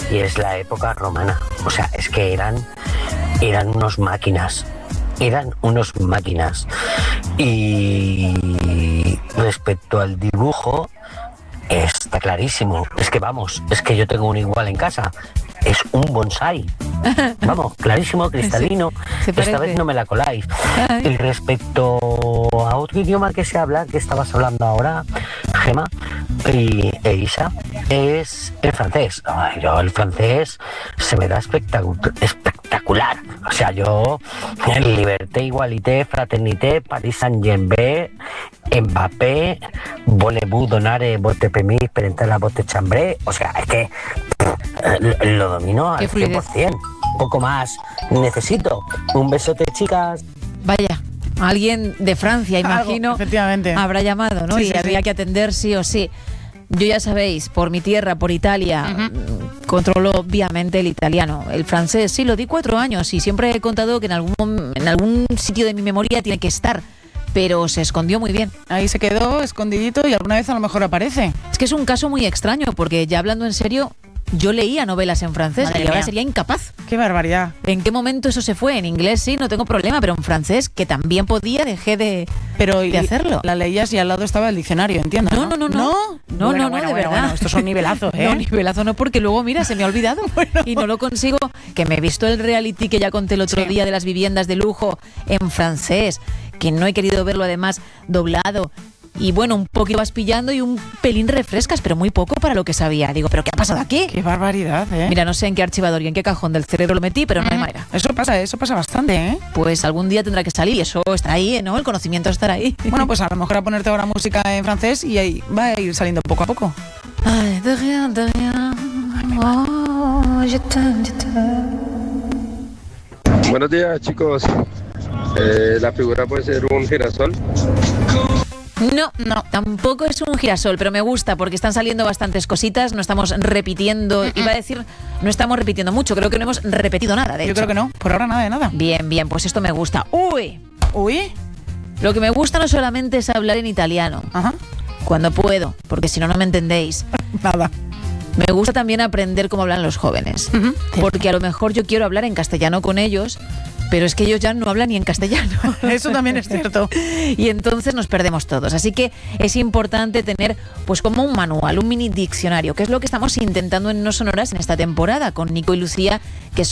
y es la época romana. O sea, es que eran unos máquinas. Y respecto al dibujo, está clarísimo. Es que yo tengo un igual en casa. Es un bonsai. Vamos, clarísimo, cristalino. Sí, esta vez no me la coláis. Ay. Y respecto a otro idioma que se habla, que estabas hablando ahora, Gemma e Isa, es el francés. Ay, yo el francés se me da espectacular. O sea, yo liberté, igualité, fraternité, Paris Saint-Germain, Mbappé, voulez-vous donner votre permis pour entrer à votre chambre. O sea, es que lo domino al 100%. Un poco más necesito. Un besote, chicas. Vaya, alguien de Francia, imagino, Algo, efectivamente. habrá llamado, ¿no? Sí, y sí, había sí. que atender sí o sí. Yo ya sabéis, por mi tierra, por Italia, controlo obviamente el italiano. El francés, sí, lo di 4 años y siempre he contado que en algún sitio de mi memoria tiene que estar, pero se escondió muy bien. Ahí se quedó escondidito y alguna vez a lo mejor aparece. Es que es un caso muy extraño, porque ya hablando en serio, yo leía novelas en francés Madre y ahora mía. sería incapaz. ¡Qué barbaridad! ¿En qué momento eso se fue? En inglés sí, no tengo problema, pero en francés, que también podía, dejé de hacerlo. La leías y al lado estaba el diccionario, entiendo. No, Bueno, de verdad. esto es un nivelazo, ¿eh? No, nivelazo no, porque luego, mira, se me ha olvidado y no lo consigo. Que me he visto el reality que ya conté el otro día de las viviendas de lujo en francés, que no he querido verlo además doblado. Y bueno, un poquito vas pillando y un pelín refrescas, pero muy poco para lo que sabía. Digo, ¿pero qué ha pasado aquí? ¡Qué barbaridad, eh! Mira, no sé en qué archivador y en qué cajón del cerebro lo metí, pero no hay manera. Eso pasa bastante, ¿eh? Pues algún día tendrá que salir y eso está ahí, ¿no? El conocimiento estará ahí. Bueno, pues a lo mejor a ponerte ahora música en francés y ahí va a ir saliendo poco a poco. Ay, de rien, de rien. Oh, je t'aime, je t'aime. Buenos días, chicos. La figura puede ser un girasol. No, tampoco es un girasol, pero me gusta porque están saliendo bastantes cositas, no estamos repitiendo, iba a decir, no estamos repitiendo mucho, creo que no hemos repetido nada, de hecho. Yo creo que no, por ahora nada de nada. Bien, pues esto me gusta. ¡Uy! Lo que me gusta no solamente es hablar en italiano, cuando puedo, porque si no, no me entendéis. Nada. Me gusta también aprender cómo hablan los jóvenes, porque a lo mejor yo quiero hablar en castellano con ellos, pero es que ellos ya no hablan ni en castellano. Eso también es cierto. Y entonces nos perdemos todos. Así que es importante tener pues como un manual, un mini diccionario, que es lo que estamos intentando en No Sonoras en esta temporada con Nico y Lucía, que